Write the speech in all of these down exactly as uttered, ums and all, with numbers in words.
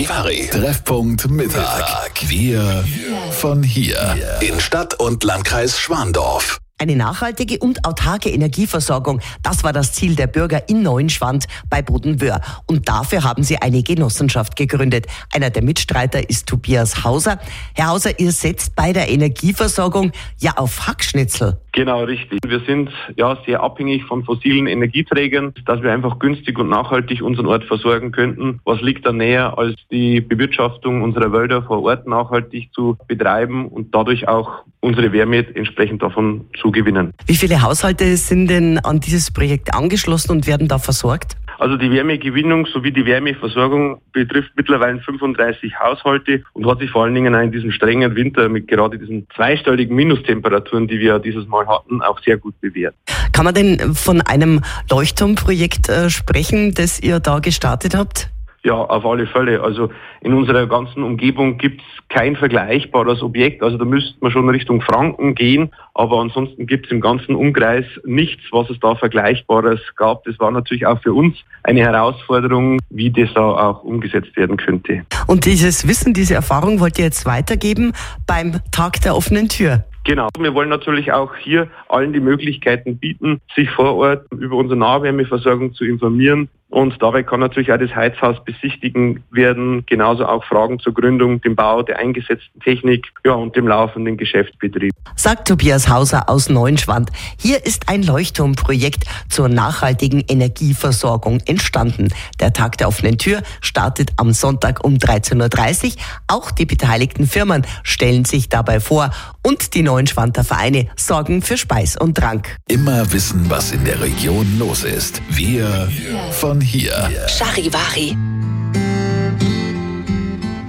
Charivari. Treffpunkt Mittag. Wir von hier. In Stadt und Landkreis Schwandorf. Eine nachhaltige und autarke Energieversorgung, das war das Ziel der Bürger in Neuenschwand bei Bodenwöhr. Und dafür haben sie eine Genossenschaft gegründet. Einer der Mitstreiter ist Tobias Hauser. Herr Hauser, ihr setzt bei der Energieversorgung ja auf Hackschnitzel. Genau, richtig. Wir sind ja sehr abhängig von fossilen Energieträgern, dass wir einfach günstig und nachhaltig unseren Ort versorgen könnten. Was liegt da näher, als die Bewirtschaftung unserer Wälder vor Ort nachhaltig zu betreiben und dadurch auch unsere Wärme entsprechend davon zu gewinnen. Wie viele Haushalte sind denn an dieses Projekt angeschlossen und werden da versorgt? Also die Wärmegewinnung sowie die Wärmeversorgung betrifft mittlerweile fünfunddreißig Haushalte und hat sich vor allen Dingen auch in diesem strengen Winter mit gerade diesen zweistelligen Minustemperaturen, die wir dieses Mal hatten, auch sehr gut bewährt. Kann man denn von einem Leuchtturmprojekt äh, sprechen, das ihr da gestartet habt? Ja, auf alle Fälle. Also in unserer ganzen Umgebung gibt's kein vergleichbares Objekt. Also da müsste man schon Richtung Franken gehen. Aber ansonsten gibt's im ganzen Umkreis nichts, was es da Vergleichbares gab. Das war natürlich auch für uns eine Herausforderung, wie das da auch umgesetzt werden könnte. Und dieses Wissen, diese Erfahrung wollt ihr jetzt weitergeben beim Tag der offenen Tür? Genau. Wir wollen natürlich auch hier allen die Möglichkeiten bieten, sich vor Ort über unsere Nahwärmeversorgung zu informieren. Und dabei kann natürlich auch das Heizhaus besichtigen werden, genauso auch Fragen zur Gründung, dem Bau, der eingesetzten Technik, ja, und dem laufenden Geschäftsbetrieb. Sagt Tobias Hauser aus Neuenschwand. Hier ist ein Leuchtturmprojekt zur nachhaltigen Energieversorgung entstanden. Der Tag der offenen Tür startet am Sonntag um dreizehn Uhr dreißig. Auch die beteiligten Firmen stellen sich dabei vor und die Neuenschwander Vereine sorgen für Speis und Trank. Immer wissen, was in der Region los ist. Wir von hier. Charivari.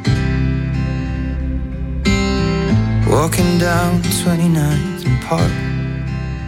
Walking down twenty-ninth and Park.